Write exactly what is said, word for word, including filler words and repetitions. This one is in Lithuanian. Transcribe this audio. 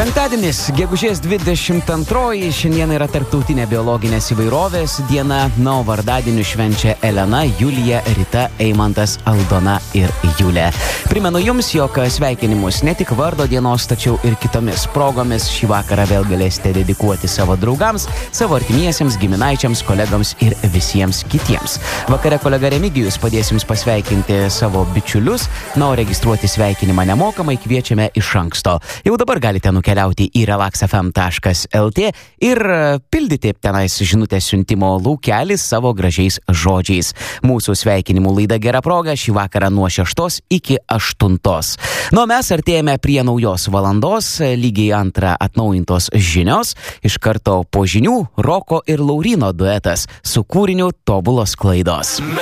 Penktadienis, gegužės dvidešimt antroji, šiandien yra tarptautinė biologinės įvairovės diena, na, o vardadienį švenčia Elena, Julija, Rita, Eimantas, Aldona ir Julė. Primenu jums, jog sveikinimus ne tik vardo dienos, tačiau ir kitomis progomis šį vakarą vėl galėsite dedikuoti savo draugams, savo artimiesiems, giminaičiams, kolegams ir visiems kitiems. Vakare kolega Remigijus padės jums pasveikinti savo bičiulius, na, o registruoti sveikinimą nemokamai kviečiame iš anksto. Jau dabar galite nukeliauti į relax f m taškas l t ir pildyti tenais žinutės siuntimo laukelį savo gražiais žodžiais. Mūsų sveikinimų laida Gera proga šį vakarą nuo šeštos iki aštuntos. Nu, mes artėjame prie naujos valandos, lygiai antrą atnaujintos žinios. Iš karto po žinių Roko ir Lauryno duetas su kūriniu Tobulos klaidos.